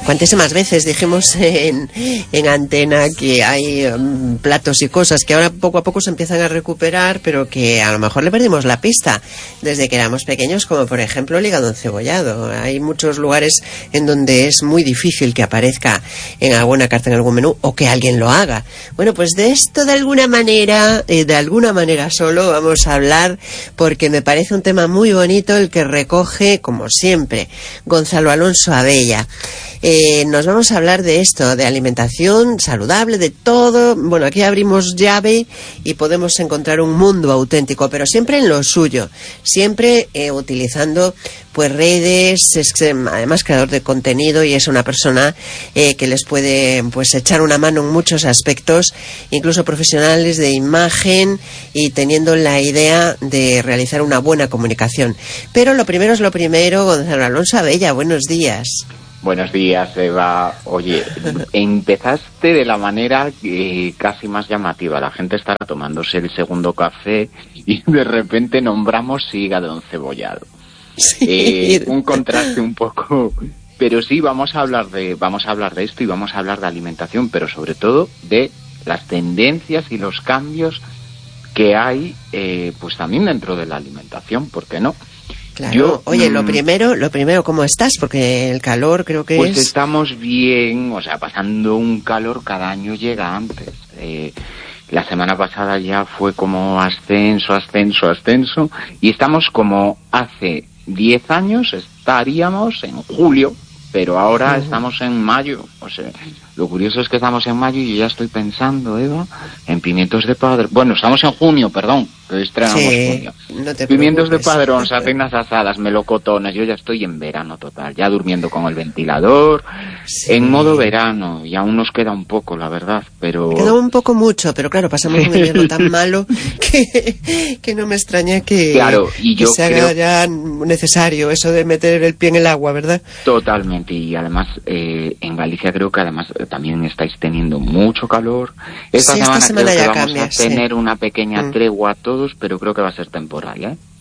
Cuantísimas veces dijimos en antena que hay platos y cosas que ahora poco a poco se empiezan a recuperar, pero que a lo mejor le perdimos la pista desde que éramos pequeños, como por ejemplo el hígado encebollado. Hay muchos lugares en donde es muy difícil que aparezca en alguna carta, en algún menú, o que alguien lo haga. Bueno, pues de esto de alguna manera solo vamos a hablar, porque me parece un tema muy bonito el que recoge, como siempre, Gonzalo Alonso Abella. Nos vamos a hablar de esto, de alimentación saludable, de todo. Bueno, aquí abrimos llave y podemos encontrar un mundo auténtico, pero siempre en lo suyo, siempre utilizando pues redes. Es además creador de contenido y es una persona que les puede pues echar una mano en muchos aspectos, incluso profesionales de imagen, y teniendo la idea de realizar una buena comunicación. Pero lo primero es lo primero. Gonzalo Alonso Abella, buenos días. Buenos días, Eva. Oye, empezaste de la manera casi más llamativa. La gente estará tomándose el segundo café y de repente nombramos hígado encebollado. Sí. Un contraste un poco, pero sí vamos a hablar de esto, y vamos a hablar de alimentación, pero sobre todo de las tendencias y los cambios que hay, pues también dentro de la alimentación, ¿por qué no? Claro. Oye, lo primero, ¿cómo estás? Porque el calor creo que pues estamos bien, o sea, pasando un calor, cada año llega antes. La semana pasada ya fue como ascenso, y estamos como hace 10 años estaríamos en julio, pero ahora estamos en mayo. O sea, lo curioso es que estamos en mayo y yo ya estoy pensando, Eva, en pimientos de padrón. Bueno, estamos en junio, perdón, que estrenamos junio. No te pimientos preocupes. de padrón, sardinas asadas, melocotones. Yo ya estoy en verano total, ya durmiendo con el ventilador, en modo verano, y aún nos queda un poco, la verdad, pero... Queda un poco mucho, pero claro, pasamos un invierno tan malo que no me extraña que, claro, y yo que se haga ya necesario eso de meter el pie en el agua, ¿verdad? Totalmente, y además en Galicia creo que además también estáis teniendo mucho calor. Esta semana creo que ya vamos cambia, a tener una pequeña tregua a todos, pero creo que va a ser temporal, ¿eh?